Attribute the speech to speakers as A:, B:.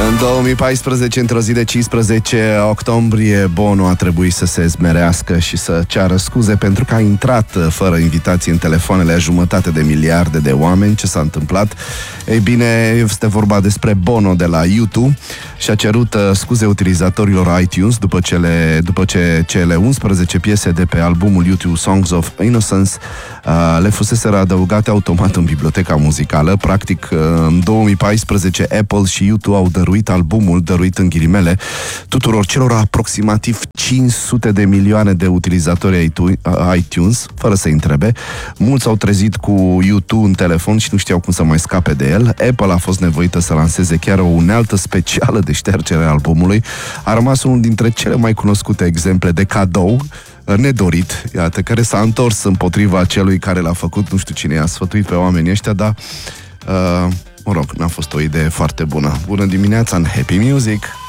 A: În 2014, într-o zi de 15 octombrie, Bono a trebuit să se zmerească și să ceară scuze pentru că a intrat fără invitație în telefoanele a 1,5 de miliarde de oameni. Ce s-a întâmplat? Ei bine, este vorba despre Bono de la U2 și a cerut scuze utilizatorilor iTunes după ce cele 11 piese de pe albumul U2 Songs of Innocence le fuseseră adăugate automat în biblioteca muzicală. Practic, în 2014, Apple și U2 au dăruit albumul, dăruit în ghilimele, tuturor celor aproximativ 500 de milioane de utilizatori iTunes, fără să-i întrebe. Mulți au trezit cu U2 în telefon și nu știau cum să mai scape de el. Apple a fost nevoită să lanseze chiar o unealtă specială de ștergere a albumului. A rămas unul dintre cele mai cunoscute exemple de cadou nedorit, iată, care s-a întors împotriva celui care l-a făcut, nu știu cine i-a sfătuit pe oamenii ăștia, dar mă rog, n-a fost o idee foarte bună. Bună dimineața în Happy Music!